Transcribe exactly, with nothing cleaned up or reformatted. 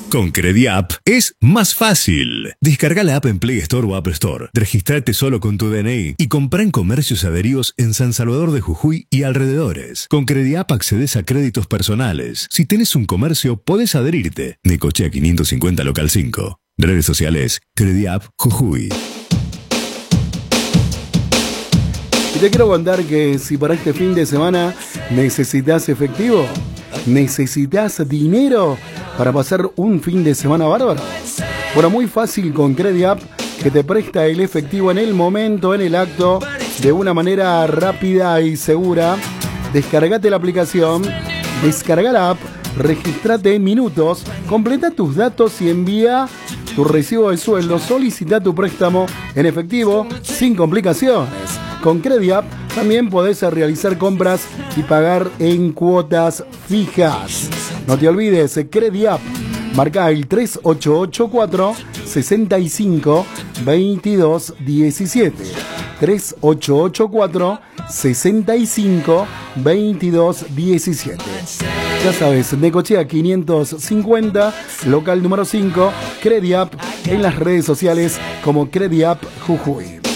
Con CrediApp es más fácil. Descarga la app en Play Store o App Store. Registrate solo con tu D N I y comprá en comercios adheridos en San Salvador de Jujuy y alrededores. Con CrediApp accedes a créditos personales. Si tenés un comercio, podés adherirte. Necochea quinientos cincuenta Local cinco. Redes sociales, CrediApp Jujuy. Y te quiero contar que si para este fin de semana necesitas efectivo, necesitas dinero para pasar un fin de semana bárbaro. Bueno, muy fácil con CrediApp, que te presta el efectivo en el momento, en el acto, de una manera rápida y segura. Descargate la aplicación, descarga la app, registrate en minutos, completa tus datos y envía tu recibo de sueldo, solicita tu préstamo en efectivo sin complicaciones. Con CrediApp también podés realizar compras y pagar en cuotas fijas. No te olvides, CrediApp. Marca el tres ocho ocho cuatro, seis cinco, dos dos uno siete. tres ocho ocho cuatro, seis cinco, dos dos uno siete. Ya sabes, Necochea quinientos cincuenta, local número cinco, CrediApp, en las redes sociales como CrediApp Jujuy.